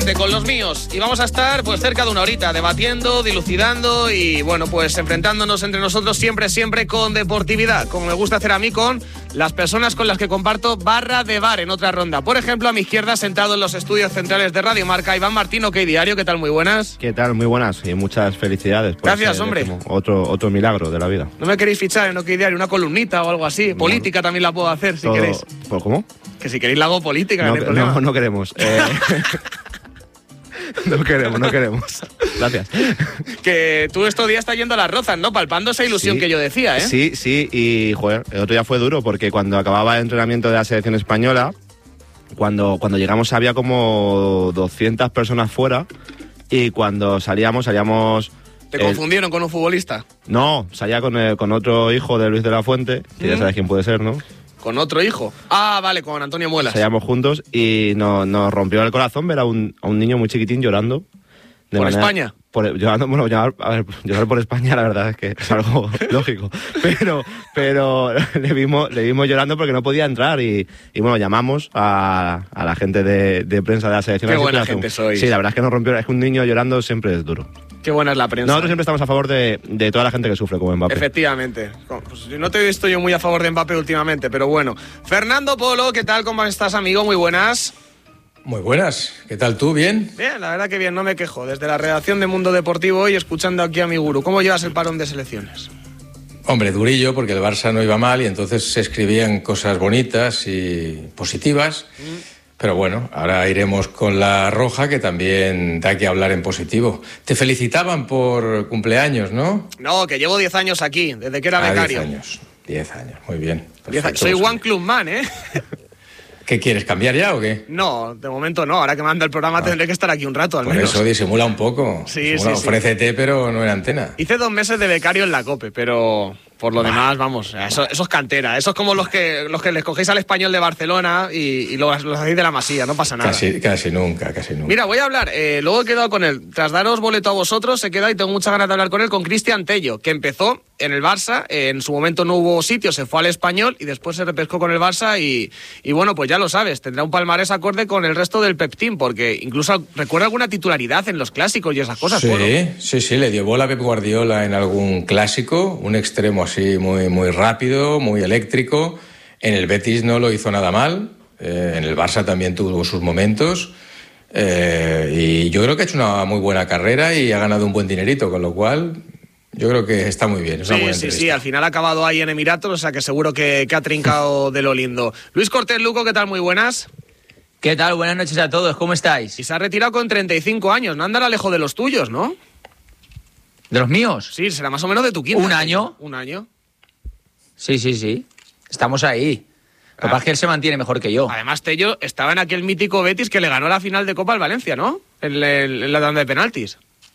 Con los míos, y vamos a estar pues cerca de una horita debatiendo, dilucidando y bueno, pues enfrentándonos entre nosotros siempre con deportividad, como me gusta hacer a mí con las personas con las que comparto barra de bar en otra ronda. Por ejemplo, a mi izquierda, sentado en los estudios centrales de Radio Marca, Iván Martín, OK Diario. ¿Qué tal? Muy buenas. ¿Qué tal? Muy buenas y muchas felicidades. Gracias, hombre. Otro milagro de la vida. ¿No me queréis fichar en OK Diario una columnita o algo así? Política también la puedo hacer si queréis. ¿Cómo? Que si queréis la hago política, no hay problema. No queremos. No queremos. Gracias. Que tú estos días estás yendo a las Rozas, ¿no? Palpando esa ilusión que yo decía, ¿eh? Sí, y joder, el otro día fue duro porque cuando acababa el entrenamiento de la selección española, cuando llegamos había como 200 personas fuera y cuando salíamos... ¿Te confundieron con un futbolista? No, salía con otro hijo de Luis de la Fuente, que ya sabes quién puede ser, ¿no? ¿Con otro hijo? Ah, vale, con Antonio Muelas. Salíamos juntos y nos rompió el corazón ver a un niño muy chiquitín llorando. ¿Por España? Llorar por España la verdad es que es algo lógico. Pero le vimos llorando porque no podía entrar y bueno, llamamos a la gente de prensa de la selección. Qué buena gente sois. Sí, la verdad es que nos rompió. Es que un niño llorando siempre es duro. Qué buena es la prensa. Nosotros siempre estamos a favor de toda la gente que sufre como Mbappé. Efectivamente. Pues no te he visto yo muy a favor de Mbappé últimamente, pero bueno. Fernando Polo, ¿qué tal? ¿Cómo estás, amigo? Muy buenas. Muy buenas. ¿Qué tal tú? ¿Bien? Bien, la verdad que bien, no me quejo. Desde la redacción de Mundo Deportivo y escuchando aquí a mi gurú. ¿Cómo llevas el parón de selecciones? Hombre, durillo, porque el Barça no iba mal y entonces se escribían cosas bonitas y positivas. Pero bueno, ahora iremos con la roja, que también da que hablar en positivo. Te felicitaban por cumpleaños, ¿no? No, que llevo 10 años aquí, desde que era becario. 10 años, muy bien. Soy One Club Man, ¿eh? ¿Qué quieres, cambiar ya o qué? No, de momento no. Ahora que manda el programa tendré que estar aquí un rato al menos. Por eso disimula un poco. Sí. Ofrécete, pero no en antena. Hice 2 meses de becario en la COPE, pero por lo demás, vamos, eso es cantera. Eso es como los que les cogéis al Español de Barcelona y los hacéis de la Masía, no pasa nada. Casi nunca. Mira, voy a hablar, luego he quedado con él. Tras daros boleto a vosotros, he quedado y tengo muchas ganas de hablar con él, con Cristian Tello, que empezó en el Barça, en su momento no hubo sitio, se fue al Español y después se repescó con el Barça y bueno, pues ya lo sabes, tendrá un palmarés acorde con el resto del Pep Team, porque incluso recuerda alguna titularidad en los clásicos y esas cosas. Sí, le dio bola a Pep Guardiola en algún clásico, un extremo así muy rápido, muy eléctrico. En el Betis no lo hizo nada mal, en el Barça también tuvo sus momentos y yo creo que ha hecho una muy buena carrera y ha ganado un buen dinerito, con lo cual yo creo que está muy bien. Sí, al final ha acabado ahí en Emiratos, o sea que seguro que ha trincado de lo lindo. Luis Cortés Luco, ¿qué tal? Muy buenas. ¿Qué tal? Buenas noches a todos, ¿cómo estáis? Y se ha retirado con 35 años, no andará lejos de los tuyos, ¿no? ¿De los míos? Sí, será más o menos de tu quinta. ¿Un año? ¿Un año? Sí. Estamos ahí. Lo que pasa es que él se mantiene mejor que yo. Además, Tello estaba en aquel mítico Betis que le ganó la final de Copa al Valencia, ¿no? En la tanda de penaltis.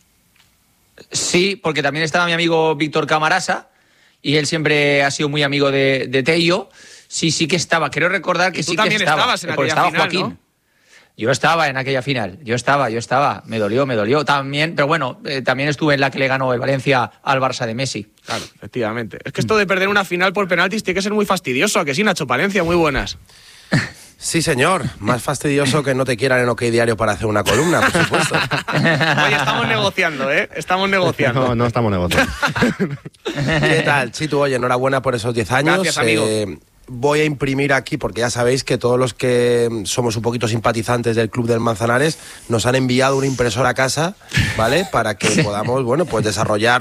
Sí, porque también estaba mi amigo Víctor Camarasa y él siempre ha sido muy amigo de Tello. Sí que estaba. Creo recordar que sí que estaba. Tú también estabas en aquella estaba final, Joaquín, ¿no? Yo estaba en aquella final. Yo estaba. Me dolió también. Pero bueno, también estuve en la que le ganó el Valencia al Barça de Messi. Claro, efectivamente. Es que esto de perder una final por penaltis tiene que ser muy fastidioso. ¿A que sí, Nacho Palencia? Muy buenas. Sí, señor. Más fastidioso que no te quieran en OK Diario para hacer una columna, por supuesto. Oye, estamos negociando, ¿eh? No estamos negociando. ¿Qué tal, Chitu? Oye, enhorabuena por esos 10 años. Gracias, amigo. Voy a imprimir aquí, porque ya sabéis que todos los que somos un poquito simpatizantes del Club del Manzanares nos han enviado una impresora a casa, ¿vale? Para que podamos, bueno, pues desarrollar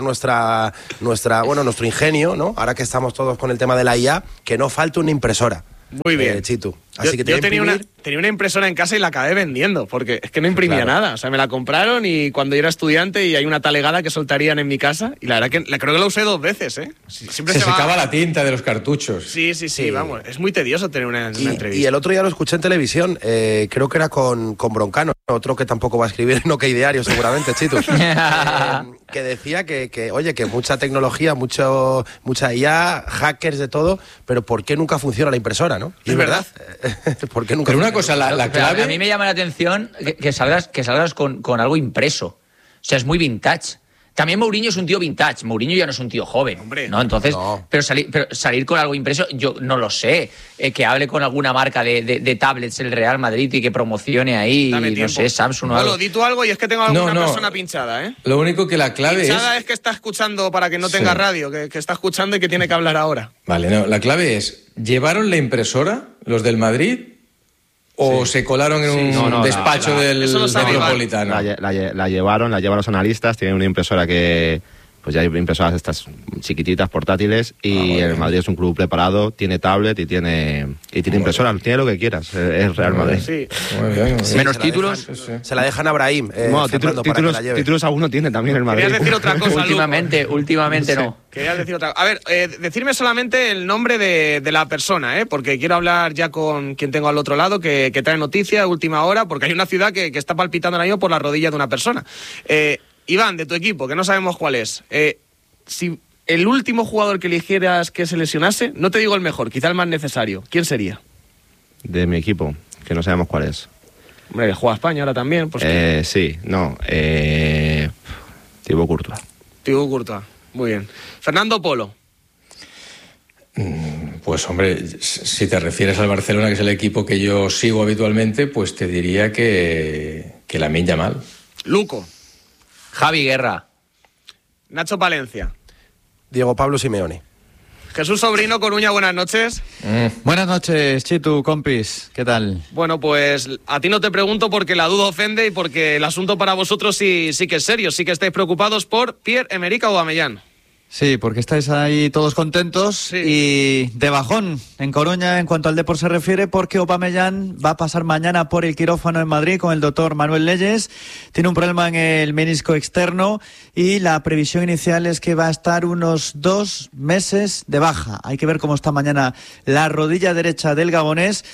nuestro ingenio, ¿no? Ahora que estamos todos con el tema de la IA, que no falte una impresora. Muy bien. Chitu. Así que yo tenía una impresora en casa y la acabé vendiendo, porque es que no imprimía nada. O sea, me la compraron y cuando yo era estudiante y hay una talegada que soltarían en mi casa, y la verdad que creo que la usé 2 veces, ¿eh? Siempre se secaba la tinta de los cartuchos. Sí, vamos. Es muy tedioso tener una entrevista. Y el otro día lo escuché en televisión, creo que era con Broncano, otro que tampoco va a escribir en OK Diario seguramente, Chitu. Que decía que oye, que mucha tecnología, mucha IA, hackers de todo, pero ¿por qué nunca funciona la impresora, no? Es verdad. ¿Por qué nunca? Pero una cosa, la clave... A mí me llama la atención que salgas con algo impreso. O sea, es muy vintage. También Mourinho es un tío vintage. Mourinho ya no es un tío joven. Hombre, ¿no? Entonces, no. Pero salir con algo impreso, yo no lo sé. Que hable con alguna marca de tablets el Real Madrid y que promocione ahí, no sé, Samsung o algo. Bueno, di tú algo y es que tengo alguna persona pinchada, ¿eh? Lo único que la clave pinchada es que está escuchando para que no tenga radio, que está escuchando y que tiene que hablar ahora. Vale, no, la clave es, ¿llevaron la impresora los del Madrid o se colaron en un despacho del Metropolitano? La llevaron los analistas, tienen una impresora que... Pues ya hay impresoras estas chiquititas, portátiles, y el Madrid es un club preparado, tiene tablet y tiene impresora, tiene lo que quieras, es Real Madrid. Sí. Muy bien. Menos títulos. Se la dejan a Brahim. Bueno, títulos alguno tiene también el Madrid. Querías decir otra cosa, Últimamente no. Querías decir otra cosa. A ver, decirme solamente el nombre de la persona, porque quiero hablar ya con quien tengo al otro lado, que trae noticias de última hora, porque hay una ciudad que está palpitando ahora mismo por la rodilla de una persona. Iván, de tu equipo, que no sabemos cuál es, si el último jugador que eligieras que se lesionase, no te digo el mejor, quizá el más necesario, ¿quién sería? De mi equipo, que no sabemos cuál es. Hombre, juega España ahora también. Pues Thibaut Courtois. Thibaut Courtois, muy bien. Fernando Polo. Pues hombre, si te refieres al Barcelona, que es el equipo que yo sigo habitualmente, pues te diría que Lamine Yamal. Luco. Javi Guerra. Nacho Palencia. Diego Pablo Simeone. Jesús Sobrino Coruña, buenas noches. Buenas noches, Chitu, compis, ¿qué tal? Bueno, pues a ti no te pregunto porque la duda ofende y porque el asunto para vosotros sí que es serio, sí que estáis preocupados por Pierre-Emerick Aubameyang. Sí, porque estáis ahí todos contentos y de bajón en Coruña en cuanto al Depor se refiere, porque Aubameyang va a pasar mañana por el quirófano en Madrid con el doctor Manuel Leyes. Tiene un problema en el menisco externo y la previsión inicial es que va a estar unos 2 meses de baja. Hay que ver cómo está mañana la rodilla derecha del gabonés.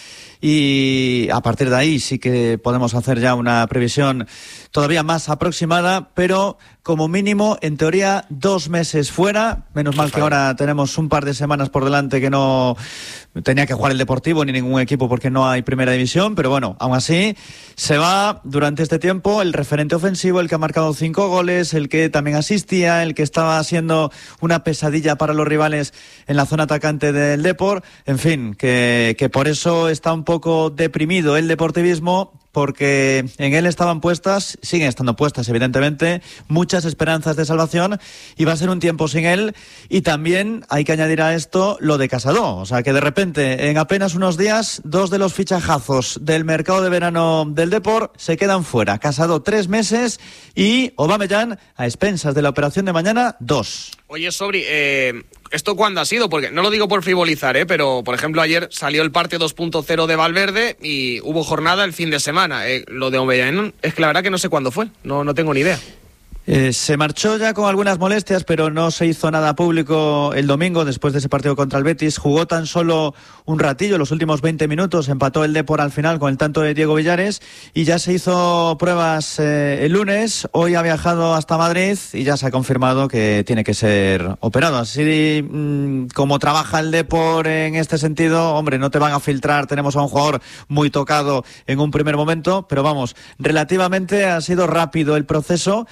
Y a partir de ahí sí que podemos hacer ya una previsión todavía más aproximada, pero como mínimo, en teoría, 2 meses fuera. Menos mal que ahora tenemos un par de semanas por delante que no tenía que jugar el Deportivo ni ningún equipo porque no hay primera división, pero bueno, aún así se va durante este tiempo el referente ofensivo, el que ha marcado 5 goles, el que también asistía, el que estaba siendo una pesadilla para los rivales en la zona atacante del Depor. En fin, que por eso está un poco deprimido el deportivismo, porque en él estaban puestas, siguen estando puestas evidentemente, muchas esperanzas de salvación, y va a ser un tiempo sin él. Y también hay que añadir a esto lo de Casado, o sea que de repente en apenas unos días 2 de los fichajazos del mercado de verano del Depor se quedan fuera. Casado 3 meses y Aubameyang a expensas de la operación de mañana 2. Oye, Sobri, ¿esto cuándo ha sido? Porque no lo digo por frivolizar, pero por ejemplo ayer salió el parte 2.0 de Valverde y hubo jornada el fin de semana. Lo de Aubameyang es que la verdad que no sé cuándo fue, no tengo ni idea. Se marchó ya con algunas molestias, pero no se hizo nada público el domingo después de ese partido contra el Betis. Jugó tan solo un ratillo, los últimos 20 minutos, empató el Depor al final con el tanto de Diego Villares y ya se hizo pruebas el lunes. Hoy ha viajado hasta Madrid y ya se ha confirmado que tiene que ser operado. Así como trabaja el Depor en este sentido, hombre, no te van a filtrar. Tenemos a un jugador muy tocado en un primer momento, pero vamos, relativamente ha sido rápido el proceso.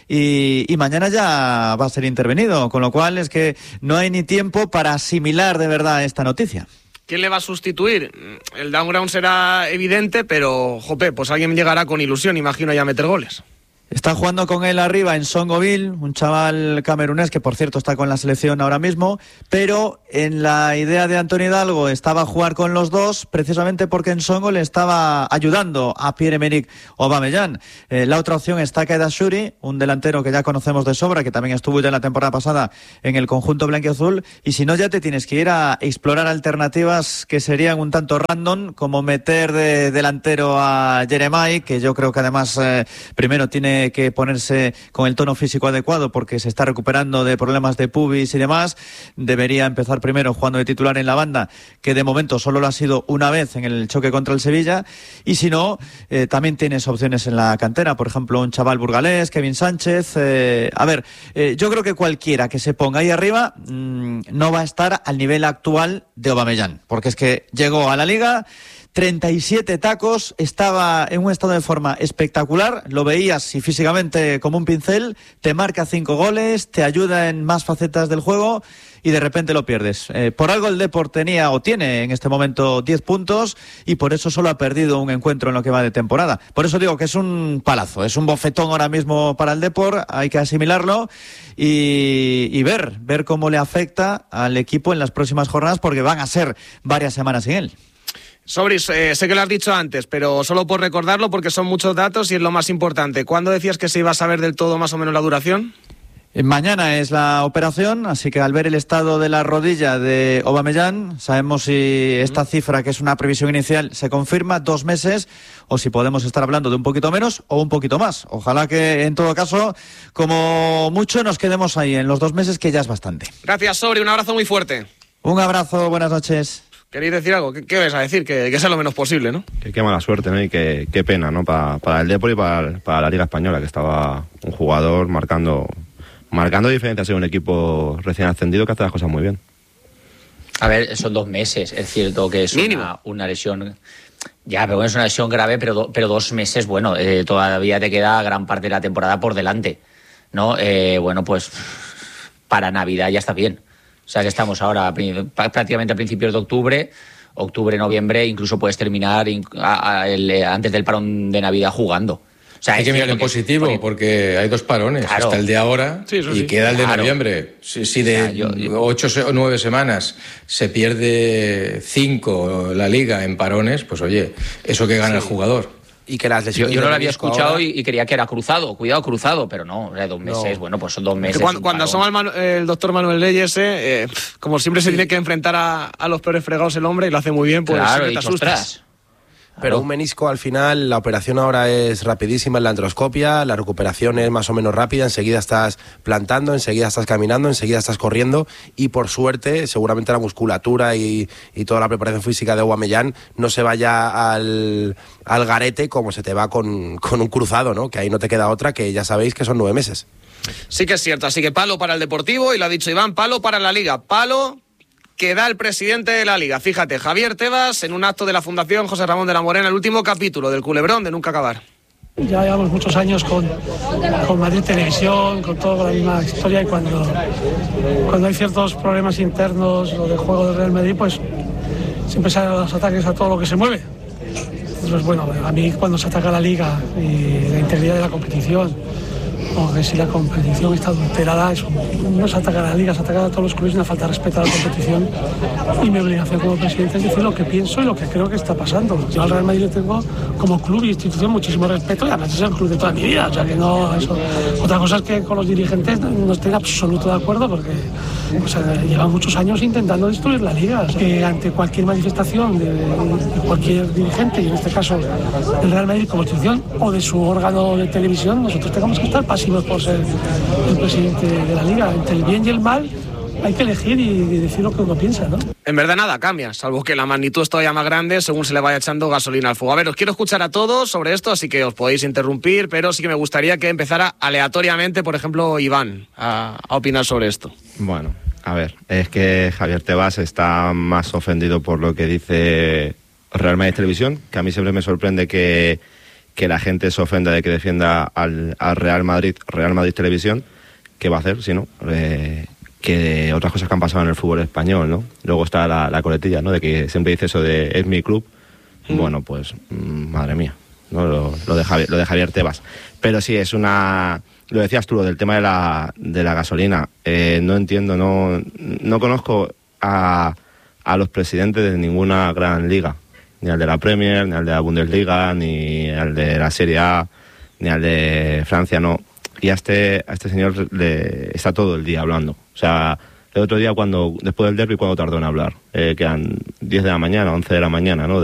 Y mañana ya va a ser intervenido, con lo cual es que no hay ni tiempo para asimilar de verdad esta noticia. ¿Quién le va a sustituir? El downground será evidente, pero, pues alguien llegará con ilusión, imagino, ya a meter goles. Está jugando con él arriba en Songoville, un chaval camerunés que por cierto está con la selección ahora mismo, pero en la idea de Antonio Hidalgo estaba jugar con los dos precisamente porque en Songo le estaba ayudando a Pierre-Emerick Aubameyang. La otra opción es Takeda Ashuri, un delantero que ya conocemos de sobra, que también estuvo ya en la temporada pasada en el conjunto blanquiazul, y si no ya te tienes que ir a explorar alternativas que serían un tanto random, como meter de delantero a Jeremai, que yo creo que además primero tiene que ponerse con el tono físico adecuado porque se está recuperando de problemas de pubis y demás. Debería empezar primero jugando de titular en la banda, que de momento solo lo ha sido una vez en el choque contra el Sevilla, y si no, también tienes opciones en la cantera, por ejemplo un chaval burgalés, Kevin Sánchez. Yo creo que cualquiera que se ponga ahí arriba no va a estar al nivel actual de Aubameyang, porque es que llegó a la Liga, 37 tacos, estaba en un estado de forma espectacular, lo veías y físicamente como un pincel, te marca 5 goles, te ayuda en más facetas del juego y de repente lo pierdes. Por algo el Depor tenía o tiene en este momento 10 puntos y por eso solo ha perdido un encuentro en lo que va de temporada. Por eso digo que es un palazo, es un bofetón ahora mismo para el Depor, hay que asimilarlo y ver cómo le afecta al equipo en las próximas jornadas, porque van a ser varias semanas sin él. Sobris, sé que lo has dicho antes, pero solo por recordarlo, porque son muchos datos y es lo más importante. ¿Cuándo decías que se iba a saber del todo más o menos la duración? Mañana es la operación, así que al ver el estado de la rodilla de Aubameyang, sabemos si esta cifra, que es una previsión inicial, se confirma, 2 meses, o si podemos estar hablando de un poquito menos o un poquito más. Ojalá que, en todo caso, como mucho, nos quedemos ahí en los 2 meses, que ya es bastante. Gracias, Sobri, un abrazo muy fuerte. Un abrazo, buenas noches. ¿Queréis decir algo? ¿Qué vas a decir? Que sea lo menos posible, ¿no? Qué mala suerte, ¿no? Y qué pena, ¿no? Para el Depor y para la Liga Española, que estaba un jugador marcando diferencias en un equipo recién ascendido que hace las cosas muy bien. A ver, son 2 meses, es cierto que es una lesión. Ya, pero bueno, es una lesión grave, pero 2 meses, bueno, todavía te queda gran parte de la temporada por delante, ¿no? Bueno, pues para Navidad ya está bien. O sea que estamos ahora prácticamente a principios de octubre, noviembre, incluso puedes terminar antes del parón de Navidad jugando. O sea, hay que mirar en positivo, porque hay 2 parones. Claro. Está el de ahora y queda el de noviembre. Si de 8 o 9 semanas se pierde 5 la Liga en parones, pues oye, eso que gana el jugador. Y que las lesiones yo no lo había escuchado ahora, y creía que era cruzado, pero no, 2 meses, no. Bueno, pues son 2 meses. Cuando asoma el doctor Manuel Leyes, como siempre se tiene que enfrentar a los peores fregados el hombre, y lo hace muy bien, pues claro, te asustas. Pero un menisco, al final, la operación ahora es rapidísima en la artroscopia, la recuperación es más o menos rápida, enseguida estás plantando, enseguida estás caminando, enseguida estás corriendo, y por suerte, seguramente la musculatura y toda la preparación física de Aubameyang no se vaya al garete como se te va con un cruzado, ¿no? Que ahí no te queda otra, que ya sabéis que son 9 meses. Sí que es cierto, así que palo para el Deportivo, y lo ha dicho Iván, palo para la Liga, palo que da el presidente de la Liga. Fíjate, Javier Tebas, en un acto de la Fundación José Ramón de la Morena, el último capítulo del Culebrón de Nunca Acabar. Ya llevamos muchos años con Madrid Televisión, con toda la misma historia, y cuando hay ciertos problemas internos o de juego del Real Madrid, pues siempre salen los ataques a todo lo que se mueve. Entonces, bueno, a mí cuando se ataca la Liga y la integridad de la competición, o que si la competición está adulterada, eso no se ataca a la Liga, se ataca a todos los clubes, una falta de respeto a la competición, y mi obligación como presidente es decir lo que pienso y lo que creo que está pasando. Yo al Real Madrid le tengo como club y institución muchísimo respeto, y además es el club de toda mi vida, o sea que no, eso. Otra cosa es que con los dirigentes no estoy en absoluto de acuerdo, porque pues, llevan muchos años intentando destruir la Liga. Ante cualquier manifestación de cualquier dirigente, y en este caso del Real Madrid como institución o de su órgano de televisión, nosotros tenemos que estar pasivos por ser el presidente de la Liga. Entre el bien y el mal hay que elegir y decir lo que uno piensa, ¿no? En verdad nada cambia, salvo que la magnitud es todavía más grande según se le vaya echando gasolina al fuego. A ver, os quiero escuchar a todos sobre esto, así que os podéis interrumpir, pero sí que me gustaría que empezara aleatoriamente, por ejemplo, Iván, a opinar sobre esto. Bueno, a ver, es que Javier Tebas está más ofendido por lo que dice Real Madrid Televisión, que a mí siempre me sorprende que la gente se ofenda de que defienda al Real Madrid Televisión. ¿Qué va a hacer si no? Que otras cosas que han pasado en el fútbol español, ¿no? Luego está la coletilla, ¿no? De que siempre dice eso de es mi club. Bueno, pues madre mía, ¿no? Lo de Javier Tebas. Pero sí, es una... Lo decías tú, lo del tema de la gasolina. No entiendo, no conozco a los presidentes de ninguna gran liga. Ni al de la Premier, ni al de la Bundesliga, ni al de la Serie A, ni al de Francia, no. Y a este señor le está todo el día hablando. O sea, el otro día, después del derbi, ¿cuándo tardó en hablar? Que eran 10 de la mañana, 11 de la mañana, ¿no?